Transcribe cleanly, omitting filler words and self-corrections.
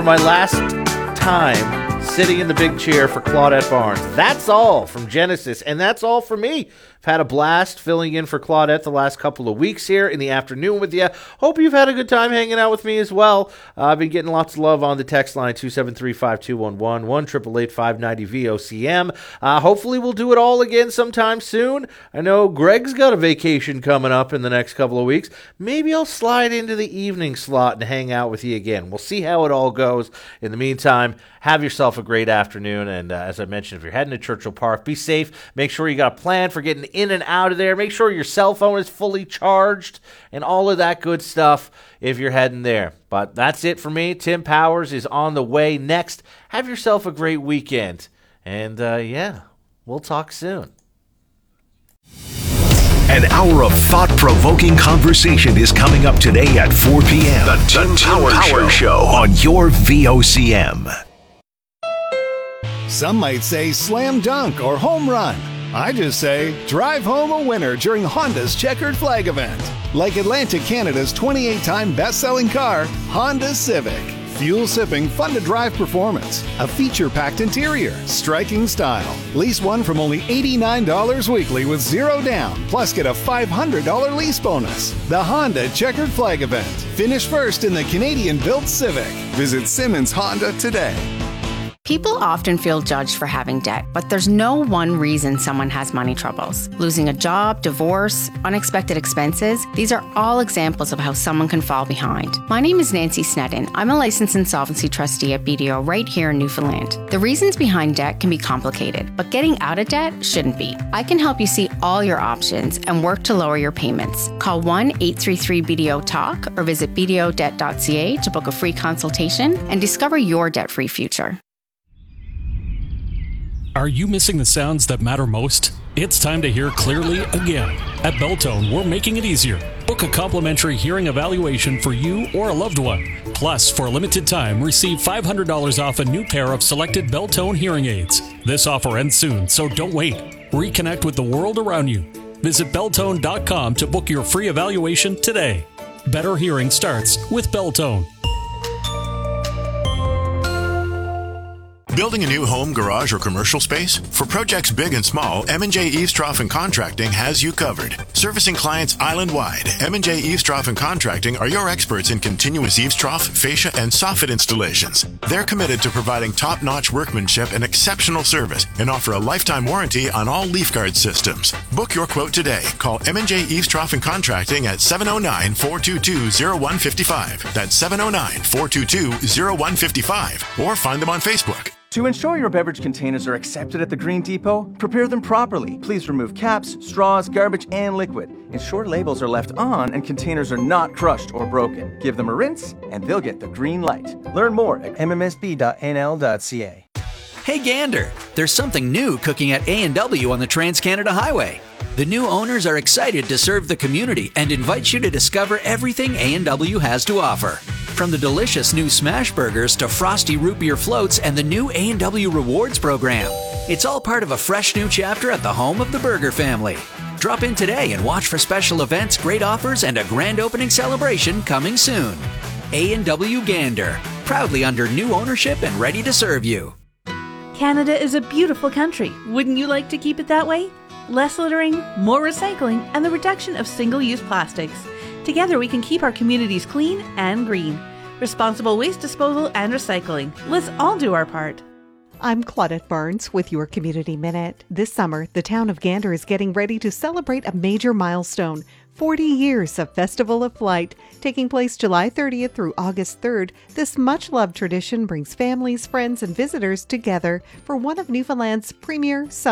My last time sitting in the big chair for Claudette Barnes. That's all from Genesis, and that's all for me. I've had a blast filling in for Claudette the last couple of weeks here in the afternoon with you. Hope you've had a good time hanging out with me as well. I've been getting lots of love on the text line, 273-5211, 1-888-590-VOCM. Hopefully we'll do it all again sometime soon. I know Greg's got a vacation coming up in the next couple of weeks. Maybe I'll slide into the evening slot and hang out with you again. We'll see how it all goes. In the meantime, have yourself a great afternoon, and as I mentioned, if you're heading to Churchill Park, be safe. Make sure you got a plan for getting in and out of there. Make sure your cell phone is fully charged and all of that good stuff if you're heading there. But that's it for me. Tim Powers is on the way next. Have yourself a great weekend, and we'll talk soon. An hour of thought-provoking conversation is coming up today at 4 p.m. The Tim Powers Show on your VOCM. Some might say slam dunk or home run. I just say drive home a winner during Honda's Checkered Flag event. Like Atlantic Canada's 28-time best-selling car, Honda Civic. Fuel-sipping, fun-to-drive performance, a feature-packed interior, striking style. Lease one from only $89 weekly with zero down, plus get a $500 lease bonus. The Honda Checkered Flag event. Finish first in the Canadian-built Civic. Visit Simmons Honda today. People often feel judged for having debt, but there's no one reason someone has money troubles. Losing a job, divorce, unexpected expenses, these are all examples of how someone can fall behind. My name is Nancy Snedden. I'm a licensed insolvency trustee at BDO right here in Newfoundland. The reasons behind debt can be complicated, but getting out of debt shouldn't be. I can help you see all your options and work to lower your payments. Call 1-833-BDO-TALK or visit bdodebt.ca to book a free consultation and discover your debt-free future. Are you missing the sounds that matter most? It's time to hear clearly again. At Belltone, we're making it easier. Book a complimentary hearing evaluation for you or a loved one. Plus, for a limited time, receive $500 off a new pair of selected Belltone hearing aids. This offer ends soon, so don't wait. Reconnect with the world around you. Visit Belltone.com to book your free evaluation today. Better hearing starts with Belltone. Building a new home, garage, or commercial space? For projects big and small, M&J Eavestrough & Contracting has you covered. Servicing clients island-wide, M&J Eavestrough & Contracting are your experts in continuous eavestrough, fascia, and soffit installations. They're committed to providing top-notch workmanship and exceptional service and offer a lifetime warranty on all leaf guard systems. Book your quote today. Call M&J Eavestrough & Contracting at 709-422-0155. That's 709-422-0155. Or find them on Facebook. To ensure your beverage containers are accepted at the Green Depot, prepare them properly. Please remove caps, straws, garbage, and liquid. Ensure labels are left on and containers are not crushed or broken. Give them a rinse, and they'll get the green light. Learn more at mmsb.nl.ca. Hey Gander, there's something new cooking at A&W on the Trans-Canada Highway. The new owners are excited to serve the community and invite you to discover everything A&W has to offer. From the delicious new smash burgers to frosty root beer floats and the new A&W Rewards program. It's all part of a fresh new chapter at the home of the Burger family. Drop in today and watch for special events, great offers, and a grand opening celebration coming soon. A&W Gander, proudly under new ownership and ready to serve you. Canada is a beautiful country. Wouldn't you like to keep it that way? Less littering, more recycling, and the reduction of single-use plastics. Together we can keep our communities clean and green. Responsible waste disposal and recycling. Let's all do our part. I'm Claudette Barnes with your Community Minute. This summer, the town of Gander is getting ready to celebrate a major milestone, 40 years of Festival of Flight. Taking place July 30th through August 3rd, this much-loved tradition brings families, friends, and visitors together for one of Newfoundland's premier summer